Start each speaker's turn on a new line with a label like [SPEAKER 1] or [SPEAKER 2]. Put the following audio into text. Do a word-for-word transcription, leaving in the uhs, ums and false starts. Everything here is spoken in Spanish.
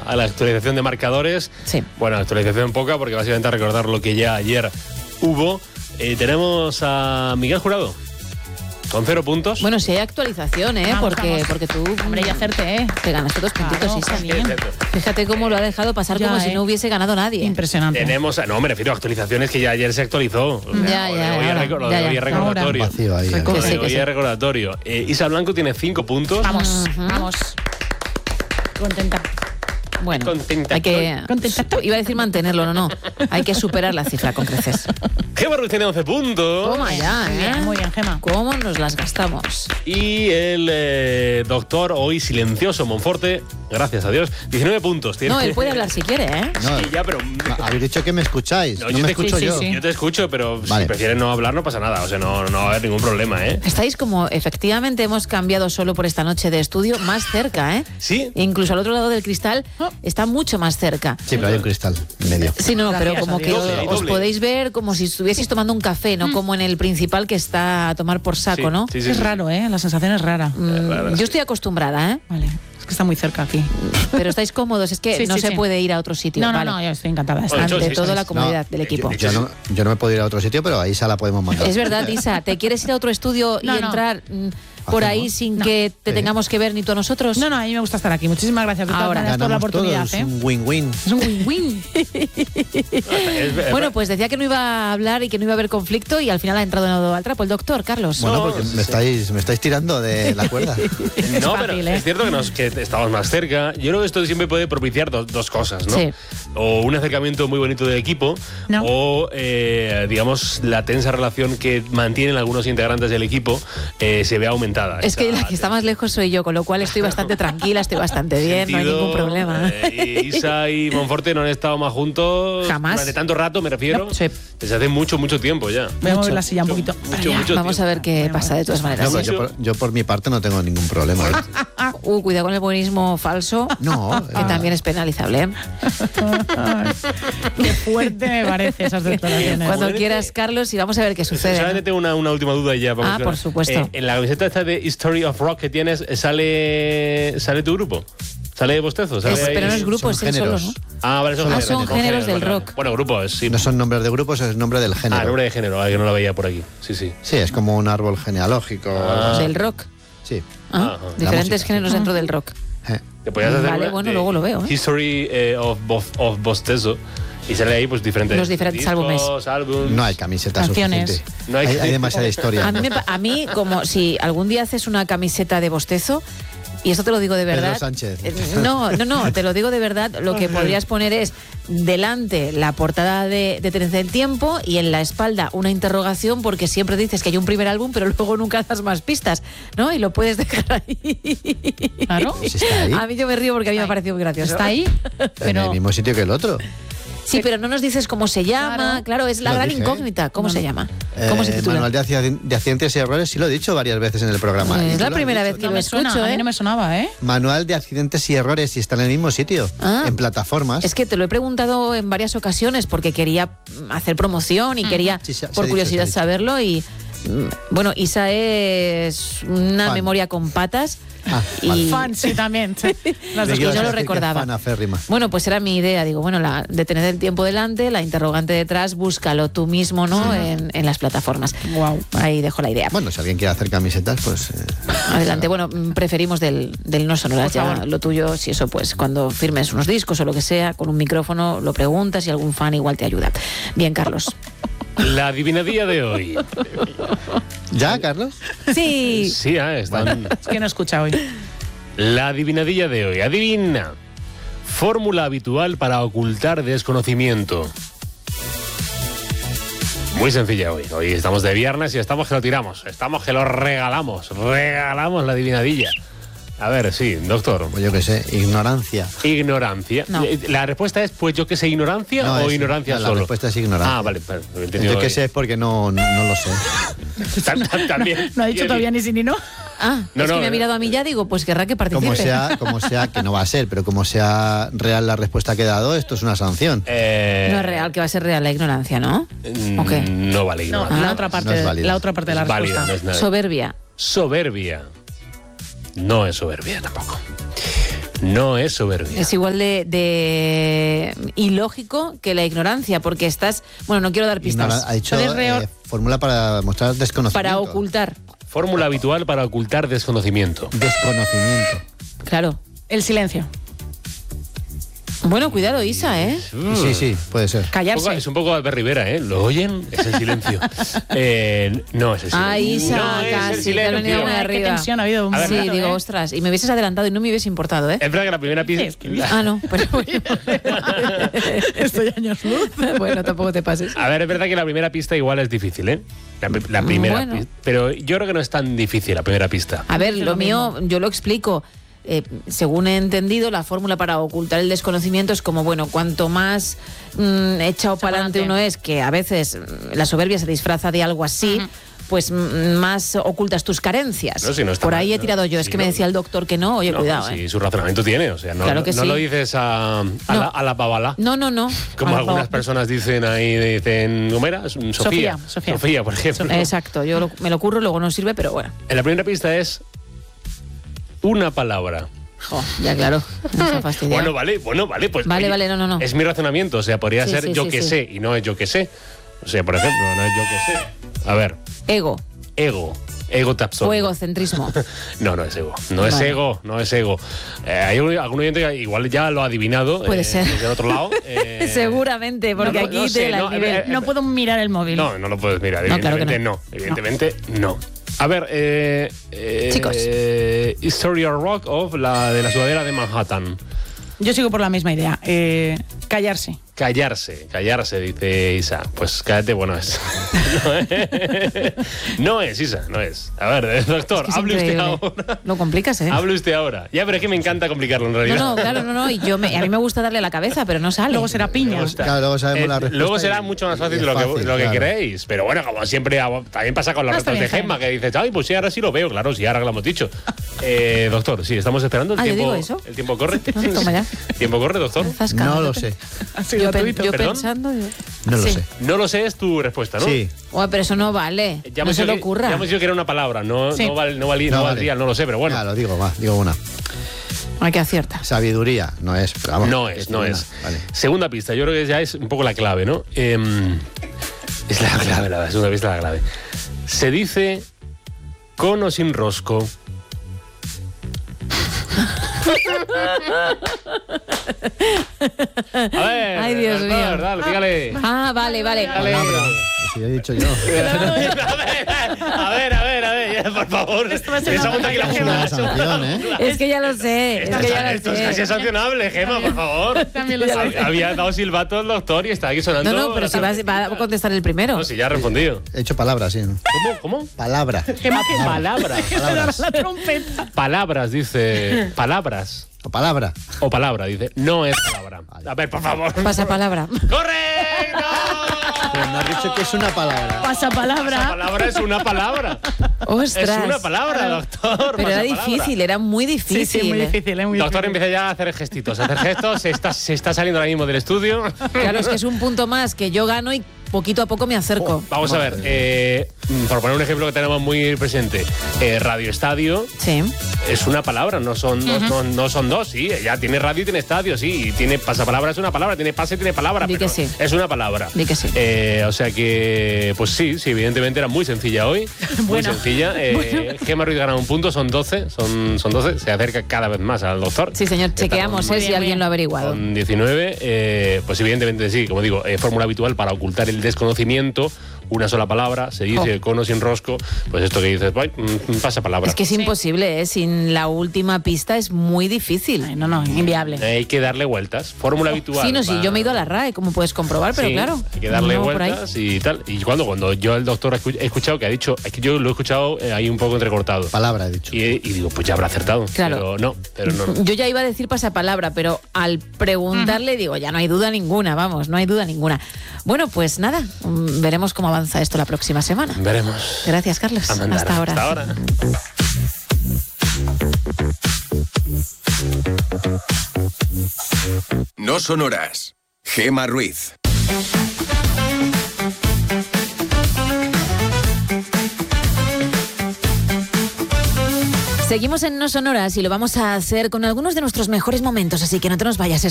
[SPEAKER 1] a la actualización de marcadores.
[SPEAKER 2] Sí.
[SPEAKER 1] Bueno, actualización poca, porque básicamente a recordar lo que ya ayer hubo. Eh, tenemos a Miguel Jurado con cero puntos.
[SPEAKER 2] Bueno, si hay actualización, ¿eh?
[SPEAKER 3] Vamos,
[SPEAKER 2] porque,
[SPEAKER 3] vamos.
[SPEAKER 2] porque tú...
[SPEAKER 3] Hombre, ya hacerte, ¿eh?
[SPEAKER 2] Te ganaste dos puntitos,
[SPEAKER 3] Claro,
[SPEAKER 2] Isa.
[SPEAKER 3] qué bien.
[SPEAKER 2] Fíjate cómo lo ha dejado pasar
[SPEAKER 3] Ya,
[SPEAKER 2] como
[SPEAKER 3] eh.
[SPEAKER 2] si no hubiese ganado nadie.
[SPEAKER 3] Impresionante.
[SPEAKER 1] Tenemos, no, me refiero a actualizaciones que ya ayer se actualizó. O
[SPEAKER 2] Ya,
[SPEAKER 1] sea, lo de
[SPEAKER 2] ya,
[SPEAKER 1] hoy es
[SPEAKER 2] ahora,
[SPEAKER 1] reco- lo
[SPEAKER 2] ya,
[SPEAKER 1] de hoy
[SPEAKER 2] ya.
[SPEAKER 1] es recordatorio.
[SPEAKER 4] Vacío ahí,
[SPEAKER 1] Lo
[SPEAKER 4] ¿eh?
[SPEAKER 2] Que
[SPEAKER 1] de
[SPEAKER 2] sí, que
[SPEAKER 1] hoy
[SPEAKER 2] sí.
[SPEAKER 1] es recordatorio. Eh, Isa Blanco tiene cinco puntos.
[SPEAKER 3] Vamos,
[SPEAKER 2] Ujú.
[SPEAKER 3] vamos. Contenta.
[SPEAKER 2] Bueno,
[SPEAKER 1] Contenta
[SPEAKER 2] hay que...
[SPEAKER 3] Contenta estoy.
[SPEAKER 2] Iba a decir mantenerlo, no, no. Hay que superar la cifra con creces.
[SPEAKER 1] Gema Ruiz tiene once puntos.
[SPEAKER 2] Toma ya,
[SPEAKER 3] Muy
[SPEAKER 2] ¿eh?
[SPEAKER 3] bien, muy bien, Gema.
[SPEAKER 2] ¿Cómo nos las gastamos?
[SPEAKER 1] Y el eh, doctor, hoy silencioso, Monforte, gracias a Dios, diecinueve puntos. Tiene.
[SPEAKER 2] No, él puede hablar si quiere, ¿eh?
[SPEAKER 4] No,
[SPEAKER 1] Sí, ya, pero...
[SPEAKER 4] habéis dicho que me escucháis. No,
[SPEAKER 1] yo
[SPEAKER 4] me
[SPEAKER 1] te
[SPEAKER 4] escucho
[SPEAKER 3] sí,
[SPEAKER 4] yo.
[SPEAKER 3] sí, sí.
[SPEAKER 1] Yo te escucho, pero
[SPEAKER 4] Vale.
[SPEAKER 1] si prefieres no hablar no pasa nada. O sea, no, no va a haber ningún problema, ¿eh?
[SPEAKER 2] Estáis como, efectivamente, hemos cambiado solo por esta noche de estudio, más cerca, ¿eh?
[SPEAKER 1] ¿Sí?
[SPEAKER 2] Incluso al otro lado del cristal está mucho más cerca.
[SPEAKER 4] Sí, pero hay un cristal en medio.
[SPEAKER 2] Sí, no, no, pero
[SPEAKER 3] Gracias
[SPEAKER 2] como
[SPEAKER 3] a
[SPEAKER 2] que
[SPEAKER 3] Dios.
[SPEAKER 2] os,
[SPEAKER 1] Doble,
[SPEAKER 2] os
[SPEAKER 1] doble.
[SPEAKER 2] podéis ver como si estuvieseis tomando un café, no como en el principal que está a tomar por saco,
[SPEAKER 1] Sí,
[SPEAKER 2] ¿no?
[SPEAKER 1] sí, sí,
[SPEAKER 3] Es
[SPEAKER 1] sí.
[SPEAKER 3] raro, ¿eh? La sensación es rara.
[SPEAKER 2] Mm,
[SPEAKER 1] rara,
[SPEAKER 2] yo
[SPEAKER 1] sí.
[SPEAKER 2] estoy acostumbrada, ¿eh?
[SPEAKER 3] Vale. Es que está muy cerca aquí.
[SPEAKER 2] Pero estáis cómodos, es que
[SPEAKER 3] Sí,
[SPEAKER 2] no
[SPEAKER 3] sí,
[SPEAKER 2] se
[SPEAKER 3] sí.
[SPEAKER 2] puede ir a otro sitio.
[SPEAKER 3] No, no,
[SPEAKER 2] vale.
[SPEAKER 3] no, yo estoy encantada.
[SPEAKER 1] Oye,
[SPEAKER 2] Ante
[SPEAKER 1] Chos,
[SPEAKER 2] todo la
[SPEAKER 1] Isa,
[SPEAKER 2] comodidad
[SPEAKER 4] no,
[SPEAKER 2] del equipo.
[SPEAKER 1] de- de-
[SPEAKER 4] Yo no, yo no me puedo ir a otro sitio, pero a Isa la podemos mandar.
[SPEAKER 2] Es verdad, Isa, ¿te quieres ir a otro estudio y
[SPEAKER 3] No, no.
[SPEAKER 2] entrar mm, por ahí
[SPEAKER 4] ¿Hacemos?
[SPEAKER 2] sin
[SPEAKER 3] No.
[SPEAKER 2] que te
[SPEAKER 4] Sí.
[SPEAKER 2] tengamos que ver ni tú a nosotros?
[SPEAKER 3] No, no, a mí me gusta estar aquí. Muchísimas gracias de todas
[SPEAKER 2] Ahora.
[SPEAKER 3] maneras por la
[SPEAKER 4] Ganamos
[SPEAKER 3] oportunidad,
[SPEAKER 4] todos,
[SPEAKER 3] ¿eh?
[SPEAKER 4] un win-win.
[SPEAKER 3] Es un win-win.
[SPEAKER 1] Es-
[SPEAKER 2] Bueno, pues decía que no iba a hablar y que no iba a haber conflicto y al final ha entrado al trapo el doctor, Carlos.
[SPEAKER 4] Bueno,
[SPEAKER 1] No,
[SPEAKER 4] porque
[SPEAKER 1] sí.
[SPEAKER 4] me estáis, me estáis tirando de la cuerda.
[SPEAKER 1] No,
[SPEAKER 3] fácil,
[SPEAKER 1] pero
[SPEAKER 3] ¿eh?
[SPEAKER 1] es cierto que, nos, que estamos más cerca. Yo creo que esto siempre puede propiciar do- dos cosas, ¿no?
[SPEAKER 2] Sí.
[SPEAKER 1] O un acercamiento muy bonito del equipo,
[SPEAKER 3] No.
[SPEAKER 1] o, eh, digamos, la tensa relación que mantienen algunos integrantes del equipo eh, se ve aumentada.
[SPEAKER 2] Es que
[SPEAKER 1] Esa
[SPEAKER 2] la que está más lejos soy yo, con lo cual estoy bastante tranquila, estoy bastante bien, no hay
[SPEAKER 1] sentido,
[SPEAKER 2] ningún problema.
[SPEAKER 1] eh, y Isa y Monforte no han estado más juntos
[SPEAKER 2] Jamás.
[SPEAKER 1] durante tanto rato, me refiero.
[SPEAKER 3] No, sí.
[SPEAKER 1] Desde hace mucho, mucho tiempo ya.
[SPEAKER 3] Voy a mover
[SPEAKER 2] Mucho,
[SPEAKER 3] la silla un poquito.
[SPEAKER 1] mucho,
[SPEAKER 3] Ya.
[SPEAKER 1] mucho.
[SPEAKER 2] Vamos a ver qué pasa de todas maneras.
[SPEAKER 4] No, pero yo, por, yo por mi parte no tengo ningún problema. ¿eh?
[SPEAKER 2] Uh, cuidado con el buenismo falso,
[SPEAKER 4] No,
[SPEAKER 2] que
[SPEAKER 4] eh,
[SPEAKER 2] también es penalizable. ¿eh?
[SPEAKER 3] Ay, qué fuerte me parece esas declaraciones.
[SPEAKER 2] Cuando
[SPEAKER 1] Solamente-
[SPEAKER 2] quieras, Carlos, y vamos a ver qué sucede.
[SPEAKER 1] Solamente
[SPEAKER 2] ¿no?
[SPEAKER 1] tengo una, una última duda ya. para
[SPEAKER 2] Ah,
[SPEAKER 1] mencionar.
[SPEAKER 2] por supuesto.
[SPEAKER 1] Eh, en la camiseta esta de History of Rock que tienes, eh, ¿sale, sale tu grupo? ¿Sale Bostezo? ¿Sale
[SPEAKER 2] Es-
[SPEAKER 1] ahí?
[SPEAKER 2] pero no es grupo,
[SPEAKER 4] son
[SPEAKER 2] es él solo,
[SPEAKER 4] géneros.
[SPEAKER 2] ¿no?
[SPEAKER 1] Ah, vale, son
[SPEAKER 2] Ah,
[SPEAKER 1] géneros.
[SPEAKER 2] son géneros del
[SPEAKER 1] vale,
[SPEAKER 2] rock.
[SPEAKER 1] vale. Bueno, grupo es, sí.
[SPEAKER 4] no son nombres de grupos, es nombre del género.
[SPEAKER 1] Ah, nombre de género, ah, que no la veía por aquí. Sí, sí.
[SPEAKER 4] Sí, es como un árbol genealógico. o algo así.
[SPEAKER 2] Del rock.
[SPEAKER 4] Sí.
[SPEAKER 2] Ah,
[SPEAKER 1] Ajá.
[SPEAKER 2] diferentes
[SPEAKER 4] La música.
[SPEAKER 2] géneros dentro del rock.
[SPEAKER 4] Eh.
[SPEAKER 1] ¿Te podías hacer
[SPEAKER 2] Vale,
[SPEAKER 1] una
[SPEAKER 2] bueno,
[SPEAKER 1] de
[SPEAKER 2] luego lo veo, ¿eh?
[SPEAKER 1] History eh, of, Bo- of Bostezo. Y sale ahí pues diferentes
[SPEAKER 2] Los diferentes
[SPEAKER 1] discos,
[SPEAKER 2] álbumes.
[SPEAKER 1] álbums.
[SPEAKER 4] No hay camiseta
[SPEAKER 3] Canciones.
[SPEAKER 4] suficiente.
[SPEAKER 1] No hay-
[SPEAKER 4] hay, hay demasiada historia.
[SPEAKER 2] A mí, me pa- a mí, como si algún día haces una camiseta de Bostezo, y esto te lo digo de
[SPEAKER 4] Pedro
[SPEAKER 2] verdad.
[SPEAKER 4] Sánchez.
[SPEAKER 2] eh, No, no, no, te lo digo de verdad. Lo que podrías poner es delante la portada de, de Tren del Tiempo y en la espalda una interrogación, porque siempre dices que hay un primer álbum, pero luego nunca das más pistas, ¿no? Y lo puedes dejar ahí.
[SPEAKER 3] Claro.
[SPEAKER 4] Pues está ahí.
[SPEAKER 2] A mí yo me río porque a mí me ha parecido muy gracioso.
[SPEAKER 3] Está ahí,
[SPEAKER 4] En
[SPEAKER 3] pero
[SPEAKER 4] el mismo sitio que el otro.
[SPEAKER 2] Sí, pero no nos dices cómo se llama. Claro,
[SPEAKER 3] Claro.
[SPEAKER 2] es la
[SPEAKER 4] Lo
[SPEAKER 2] gran
[SPEAKER 4] dije.
[SPEAKER 2] incógnita. ¿Cómo
[SPEAKER 3] No,
[SPEAKER 2] se
[SPEAKER 3] no.
[SPEAKER 2] llama? ¿Cómo se
[SPEAKER 4] Eh,
[SPEAKER 2] titula?
[SPEAKER 4] Manual de, acci- de accidentes y errores, sí lo he dicho varias veces en el programa.
[SPEAKER 2] Pues
[SPEAKER 4] Y
[SPEAKER 2] es
[SPEAKER 4] tú
[SPEAKER 2] la
[SPEAKER 4] lo has
[SPEAKER 2] primera
[SPEAKER 4] dicho
[SPEAKER 2] vez que
[SPEAKER 3] no
[SPEAKER 2] lo
[SPEAKER 3] me suena,
[SPEAKER 2] escucho,
[SPEAKER 3] a
[SPEAKER 2] ¿eh?
[SPEAKER 3] mí no me sonaba, ¿eh?
[SPEAKER 4] Manual de accidentes y errores y está en el mismo sitio,
[SPEAKER 2] Ah.
[SPEAKER 4] en plataformas.
[SPEAKER 2] Es que te lo he preguntado en varias ocasiones porque quería mm, hacer promoción y quería,
[SPEAKER 4] Sí, se- se
[SPEAKER 2] por
[SPEAKER 4] ha dicho,
[SPEAKER 2] curiosidad,
[SPEAKER 4] se ha dicho.
[SPEAKER 2] saberlo. Y mm, bueno, Isa es una
[SPEAKER 4] Fan.
[SPEAKER 2] memoria con patas.
[SPEAKER 4] Ah,
[SPEAKER 2] y,
[SPEAKER 3] Fan, sí, también. sí. Las
[SPEAKER 4] Creí
[SPEAKER 3] dos
[SPEAKER 4] que ibas
[SPEAKER 2] no
[SPEAKER 4] a
[SPEAKER 2] lo
[SPEAKER 4] decir que
[SPEAKER 2] recordaba.
[SPEAKER 4] fan aférrima.
[SPEAKER 2] Bueno, pues era mi idea. Digo, bueno, la de tener el tiempo delante, la interrogante detrás, búscalo tú mismo, ¿no? En, en las plataformas.
[SPEAKER 3] Guau.
[SPEAKER 2] Ahí dejo la idea.
[SPEAKER 4] Bueno, si alguien quiere hacer camisetas, pues... eh,
[SPEAKER 2] Adelante. Bueno, mm, preferimos del, del no sonoras.
[SPEAKER 3] Por
[SPEAKER 2] Ya
[SPEAKER 3] favor.
[SPEAKER 2] lo tuyo, si eso, pues cuando firmes unos discos o lo que sea, con un micrófono lo preguntas y algún fan igual te ayuda. Bien, Carlos.
[SPEAKER 1] La adivinadilla de hoy.
[SPEAKER 4] ¿Ya, Carlos?
[SPEAKER 2] Sí.
[SPEAKER 1] Sí, ah, están...
[SPEAKER 3] Es que no escucha hoy.
[SPEAKER 1] La adivinadilla de hoy. Adivina. Fórmula habitual para ocultar desconocimiento. Muy sencilla hoy. Hoy estamos de viernes y estamos que lo tiramos. Estamos que lo regalamos. Regalamos la adivinadilla. A ver, sí, doctor.
[SPEAKER 4] Pues yo qué sé, ignorancia.
[SPEAKER 1] Ignorancia.
[SPEAKER 2] No.
[SPEAKER 1] La respuesta es, pues yo qué sé, ignorancia
[SPEAKER 4] No,
[SPEAKER 1] o
[SPEAKER 4] es-
[SPEAKER 1] ignorancia
[SPEAKER 4] no, la
[SPEAKER 1] solo.
[SPEAKER 4] respuesta es ignorancia.
[SPEAKER 1] Ah, vale, pero lo he entendido
[SPEAKER 4] Yo qué
[SPEAKER 1] bien.
[SPEAKER 4] sé es porque no, no, no lo sé.
[SPEAKER 1] Tam- tam- También.
[SPEAKER 3] No ha dicho
[SPEAKER 1] Bien,
[SPEAKER 3] todavía
[SPEAKER 1] bien.
[SPEAKER 3] ni sí ni no.
[SPEAKER 2] Ah,
[SPEAKER 1] No,
[SPEAKER 2] es
[SPEAKER 1] no,
[SPEAKER 2] que me ha
[SPEAKER 1] no.
[SPEAKER 2] mirado a mí ya, digo, pues querrá que participe.
[SPEAKER 4] Como sea, como sea, que no va a ser, pero como sea real la respuesta que he dado, esto es una sanción.
[SPEAKER 1] Eh,
[SPEAKER 2] No es real, que va a ser real la ignorancia, ¿no?
[SPEAKER 1] mm,
[SPEAKER 2] ¿O qué?
[SPEAKER 1] No vale
[SPEAKER 3] No,
[SPEAKER 1] ignorancia.
[SPEAKER 3] la
[SPEAKER 2] Ah.
[SPEAKER 3] otra parte,
[SPEAKER 4] No es válida.
[SPEAKER 3] la otra parte de la
[SPEAKER 1] Es válida,
[SPEAKER 3] respuesta.
[SPEAKER 1] no es nada.
[SPEAKER 2] Soberbia.
[SPEAKER 1] Soberbia. No es soberbia tampoco. No es soberbia.
[SPEAKER 2] Es igual de, de ilógico que la ignorancia, porque estás... Bueno, no quiero dar pistas.
[SPEAKER 4] Ignora- ha dicho
[SPEAKER 3] Puedes reo-
[SPEAKER 4] eh, fórmula para mostrar desconocimiento.
[SPEAKER 2] Para ocultar.
[SPEAKER 1] Fórmula habitual para ocultar desconocimiento.
[SPEAKER 4] Desconocimiento.
[SPEAKER 2] Claro.
[SPEAKER 3] El silencio.
[SPEAKER 2] Bueno, cuidado, Isa, ¿eh?
[SPEAKER 4] Sí, sí, puede ser.
[SPEAKER 1] Un poco-
[SPEAKER 3] Callarse.
[SPEAKER 1] es un poco Albert Rivera, ¿eh? ¿Lo oyen? Es el silencio. Eh, no es el silencio.
[SPEAKER 2] Ah, Isa,
[SPEAKER 1] no es
[SPEAKER 2] casi,
[SPEAKER 1] el
[SPEAKER 2] te ha venido
[SPEAKER 1] silencio.
[SPEAKER 2] una de
[SPEAKER 3] Ay, qué
[SPEAKER 2] arriba.
[SPEAKER 3] tensión ha habido un
[SPEAKER 1] A ver,
[SPEAKER 2] Sí,
[SPEAKER 3] momento,
[SPEAKER 2] digo,
[SPEAKER 3] ¿eh?
[SPEAKER 2] ostras, y me hubieses adelantado y no me hubiese importado, ¿eh?
[SPEAKER 1] Es verdad que la primera pista...
[SPEAKER 3] Es que-
[SPEAKER 2] Ah, no, pero bueno.
[SPEAKER 3] Estoy años luz.
[SPEAKER 2] Bueno, tampoco te pases.
[SPEAKER 1] A ver, es verdad que la primera pista igual es difícil, ¿eh? La, pri- la primera
[SPEAKER 2] Bueno.
[SPEAKER 1] pista. Pero yo creo que no es tan difícil la primera pista.
[SPEAKER 2] A ver,
[SPEAKER 3] Dice
[SPEAKER 2] lo
[SPEAKER 3] lo
[SPEAKER 2] mío, yo lo explico. Eh, según he entendido, la fórmula para ocultar el desconocimiento es como, bueno, cuanto más mm, echado para adelante uno es, que a veces mm, la soberbia se disfraza de algo así,
[SPEAKER 3] Ujú.
[SPEAKER 2] pues mm, más ocultas tus carencias.
[SPEAKER 1] No, si no está
[SPEAKER 2] Por
[SPEAKER 1] mal,
[SPEAKER 2] ahí he
[SPEAKER 1] no.
[SPEAKER 2] tirado yo. Es
[SPEAKER 1] Sí,
[SPEAKER 2] que me
[SPEAKER 1] no.
[SPEAKER 2] decía el doctor que no. Oye,
[SPEAKER 1] No,
[SPEAKER 2] cuidado,
[SPEAKER 1] sí,
[SPEAKER 2] ¿eh?
[SPEAKER 1] su razonamiento tiene, o sea, no,
[SPEAKER 2] Claro que
[SPEAKER 1] no
[SPEAKER 2] sí.
[SPEAKER 1] lo dices a, a,
[SPEAKER 2] No.
[SPEAKER 1] la, a la pabala.
[SPEAKER 2] No, no, no.
[SPEAKER 1] Como
[SPEAKER 2] Ah,
[SPEAKER 1] algunas
[SPEAKER 2] no.
[SPEAKER 1] personas dicen ahí, dicen, ¿cómo era? Sofía.
[SPEAKER 3] Sofía, Sofía.
[SPEAKER 1] Sofía, por ejemplo.
[SPEAKER 2] Exacto, yo lo- me lo curro, luego no sirve, pero bueno.
[SPEAKER 1] En la primera pista es una palabra.
[SPEAKER 2] Jo, ya claro. Me está fastidiado.
[SPEAKER 1] Bueno, vale, bueno, vale, pues.
[SPEAKER 2] Vale, vale, no, no, no.
[SPEAKER 1] Es mi razonamiento, o sea, podría
[SPEAKER 2] Sí,
[SPEAKER 1] ser
[SPEAKER 2] sí,
[SPEAKER 1] yo
[SPEAKER 2] sí,
[SPEAKER 1] que
[SPEAKER 2] sí.
[SPEAKER 1] sé y no es yo que sé. O sea, por ejemplo, no es yo que sé. A ver,
[SPEAKER 2] Ego
[SPEAKER 1] ego. Ego tapsón.
[SPEAKER 2] o egocentrismo.
[SPEAKER 1] No, no es ego. No es
[SPEAKER 2] Vale.
[SPEAKER 1] ego, no es ego. Eh, hay un- algún oyente que igual ya lo ha adivinado.
[SPEAKER 2] Puede
[SPEAKER 1] eh,
[SPEAKER 2] ser.
[SPEAKER 1] Desde otro lado. eh,
[SPEAKER 2] Seguramente, porque
[SPEAKER 1] no,
[SPEAKER 2] aquí
[SPEAKER 1] no sé,
[SPEAKER 2] te la
[SPEAKER 1] no,
[SPEAKER 2] nivel.
[SPEAKER 1] eh,
[SPEAKER 3] No puedo mirar el móvil.
[SPEAKER 1] No, no lo puedes mirar,
[SPEAKER 2] No, claro que
[SPEAKER 1] evidentemente no. Evidentemente no. A ver, eh, eh,
[SPEAKER 2] Chicos.
[SPEAKER 1] eh, Historia Rock of la de la sudadera de Manhattan.
[SPEAKER 3] Yo sigo por la misma idea. Eh, callarse.
[SPEAKER 1] Callarse, callarse, dice Isa. Pues cállate, bueno es. No es, no es, Isa, no es. A ver, doctor,
[SPEAKER 2] Es que es
[SPEAKER 1] hable usted
[SPEAKER 2] increíble.
[SPEAKER 1] ahora.
[SPEAKER 2] Lo complicas, ¿eh?
[SPEAKER 1] Hable usted ahora. Ya, pero es que me encanta complicarlo en
[SPEAKER 2] No,
[SPEAKER 1] realidad.
[SPEAKER 2] no, claro, no, no. Y yo me, a mí me gusta darle la cabeza, pero no sale.
[SPEAKER 3] Luego será piña.
[SPEAKER 1] Me gusta.
[SPEAKER 4] Claro, luego sabemos la respuesta
[SPEAKER 1] Luego será
[SPEAKER 4] y-
[SPEAKER 1] mucho más
[SPEAKER 4] y
[SPEAKER 1] fácil
[SPEAKER 4] es
[SPEAKER 1] de lo que,
[SPEAKER 4] fácil,
[SPEAKER 1] lo que
[SPEAKER 4] claro.
[SPEAKER 1] queréis. Pero bueno, como siempre, hago- también pasa con las
[SPEAKER 3] Ah, está
[SPEAKER 1] respuestas de
[SPEAKER 3] bien,
[SPEAKER 1] Gemma, que dices, ay, pues sí, ahora sí lo veo. Claro, sí, ahora que lo hemos dicho. Eh, doctor, sí, estamos esperando. El,
[SPEAKER 2] Ah, yo
[SPEAKER 1] tiempo,
[SPEAKER 2] digo eso.
[SPEAKER 1] ¿El tiempo corre?
[SPEAKER 2] No, toma ya.
[SPEAKER 1] ¿El tiempo corre, doctor?
[SPEAKER 2] Zascando.
[SPEAKER 4] No lo sé.
[SPEAKER 3] Ha sido
[SPEAKER 2] Yo, pen-
[SPEAKER 3] gratuito.
[SPEAKER 2] yo
[SPEAKER 1] ¿Perdón?
[SPEAKER 2] pensando. yo-
[SPEAKER 4] No lo
[SPEAKER 2] Sí.
[SPEAKER 4] sé.
[SPEAKER 1] No lo sé, es tu respuesta, ¿no?
[SPEAKER 4] Sí.
[SPEAKER 2] Ué, pero eso no vale.
[SPEAKER 1] Ya
[SPEAKER 2] no
[SPEAKER 1] hemos
[SPEAKER 2] se
[SPEAKER 1] dicho
[SPEAKER 2] le
[SPEAKER 1] que-
[SPEAKER 2] ocurra.
[SPEAKER 1] Ya hemos dicho que era una palabra, no,
[SPEAKER 3] Sí.
[SPEAKER 1] no, val- no, valí- no
[SPEAKER 4] No vale.
[SPEAKER 1] valdría, no lo sé, pero bueno.
[SPEAKER 4] Ya, lo digo, va, digo una.
[SPEAKER 2] Hay que acierta.
[SPEAKER 4] Sabiduría, no es. Pero vamos,
[SPEAKER 1] No es, no
[SPEAKER 4] una.
[SPEAKER 1] es.
[SPEAKER 4] Vale.
[SPEAKER 1] Segunda pista, yo creo que ya es un poco la clave, ¿no? Em, es la clave, la segunda pista es la clave. Se dice con o sin rosco. A ver,
[SPEAKER 2] Ay, Dios
[SPEAKER 1] doctor,
[SPEAKER 2] mío.
[SPEAKER 1] dale, dígale.
[SPEAKER 2] Ah, vale, vale.
[SPEAKER 1] Dale.
[SPEAKER 4] Si he dicho yo.
[SPEAKER 1] A ver, a ver, a ver, ya, por favor.
[SPEAKER 3] Esto va a ser
[SPEAKER 1] Esa
[SPEAKER 3] una
[SPEAKER 1] monta aquí la
[SPEAKER 3] batalla.
[SPEAKER 4] Es una
[SPEAKER 1] jugada.
[SPEAKER 4] sanción, ¿eh?
[SPEAKER 2] Es que ya lo sé. Es que ya lo
[SPEAKER 1] Esto es casi
[SPEAKER 2] sé.
[SPEAKER 1] sancionable, Gemma, por favor.
[SPEAKER 3] También lo
[SPEAKER 1] Hab-
[SPEAKER 3] sé.
[SPEAKER 1] Había dado silbato el doctor y está aquí sonando.
[SPEAKER 2] No, no, pero si vas, va a contestar el primero.
[SPEAKER 1] No, si ya ha respondido.
[SPEAKER 4] He hecho palabras, sí.
[SPEAKER 1] ¿Cómo? ¿Cómo?
[SPEAKER 4] Palabra.
[SPEAKER 3] Gemma, que
[SPEAKER 1] Palabra.
[SPEAKER 4] Palabras.
[SPEAKER 3] la trompeta.
[SPEAKER 1] Palabras, dice. Palabras.
[SPEAKER 4] O palabra.
[SPEAKER 1] O palabra, dice. No es palabra. A ver, por favor.
[SPEAKER 2] Pasa palabra.
[SPEAKER 1] ¡Correcto!
[SPEAKER 4] Pero no has dicho que es una palabra.
[SPEAKER 3] Pasa
[SPEAKER 1] Esa
[SPEAKER 3] palabra.
[SPEAKER 1] palabra es una palabra.
[SPEAKER 2] Ostras.
[SPEAKER 1] Es una palabra, doctor.
[SPEAKER 2] Pero era
[SPEAKER 1] pasapalabra.
[SPEAKER 2] difícil, era muy
[SPEAKER 3] Sí,
[SPEAKER 2] difícil.
[SPEAKER 3] sí, muy difícil, es muy
[SPEAKER 1] Doctor
[SPEAKER 3] difícil.
[SPEAKER 1] empieza ya a hacer gestitos, a hacer gestos. Se está, se está saliendo ahora mismo del estudio.
[SPEAKER 2] Claro, es que es un punto más que yo gano y poquito a poco me acerco.
[SPEAKER 1] Vamos a ver, eh, por poner un ejemplo que tenemos muy presente, eh, Radio Estadio
[SPEAKER 2] Sí.
[SPEAKER 1] es una palabra, no son, no, no- no son dos, sí, ya tiene radio y tiene estadio, sí, y tiene pasapalabra, es una palabra, tiene pase, tiene palabra,
[SPEAKER 2] Di
[SPEAKER 1] pero
[SPEAKER 2] que sí.
[SPEAKER 1] es una palabra.
[SPEAKER 2] Di que sí.
[SPEAKER 1] Eh, o sea que, pues sí, sí, evidentemente era muy sencilla hoy, muy
[SPEAKER 3] Bueno.
[SPEAKER 1] sencilla. Eh, Gemma Ruiz gana un punto, son doce, son, son doce, se acerca cada vez más al doctor.
[SPEAKER 2] Sí, señor,
[SPEAKER 1] Está
[SPEAKER 2] chequeamos
[SPEAKER 1] con-
[SPEAKER 2] eh,
[SPEAKER 3] Muy
[SPEAKER 2] si
[SPEAKER 3] bien,
[SPEAKER 2] alguien
[SPEAKER 3] muy
[SPEAKER 2] lo ha averiguado.
[SPEAKER 1] con diecinueve, eh, pues evidentemente sí, como digo, eh, fórmula habitual para ocultar el desconocimiento, una sola palabra, se dice
[SPEAKER 2] Oh.
[SPEAKER 1] con o sin rosco, pues esto que dices, "Ay, mm, pasa palabra".
[SPEAKER 2] Es que es imposible, ¿eh? Sin la última pista es muy difícil.
[SPEAKER 3] Ay, no, no, inviable.
[SPEAKER 1] Hay que darle vueltas, fórmula habitual.
[SPEAKER 2] Sí, no, sí,
[SPEAKER 1] para-
[SPEAKER 2] yo me he ido a la R A E, como puedes comprobar, pero
[SPEAKER 1] Sí,
[SPEAKER 2] claro.
[SPEAKER 1] hay que darle
[SPEAKER 2] no por ahí.
[SPEAKER 1] vueltas y tal. Y cuando, cuando yo el doctor he escu- he escuchado que ha dicho, es que yo lo he escuchado eh, ahí un poco entrecortado.
[SPEAKER 4] Palabra, he dicho.
[SPEAKER 1] Y, y digo, pues ya habrá acertado.
[SPEAKER 2] Claro.
[SPEAKER 1] Pero no, pero no.
[SPEAKER 2] Yo ya iba a decir pasapalabra, pero al preguntarle digo, ya no hay duda ninguna, vamos, no hay duda ninguna. Bueno, pues nada, mm, veremos cómo avanza esto la próxima semana.
[SPEAKER 1] Veremos.
[SPEAKER 2] Gracias, Carlos.
[SPEAKER 1] A mandar.
[SPEAKER 2] Hasta ahora.
[SPEAKER 1] Hasta ahora.
[SPEAKER 5] No son horas. Gemma Ruiz.
[SPEAKER 2] Seguimos en No Sonoras y lo vamos a hacer con algunos de nuestros mejores momentos, así que no te nos vayas.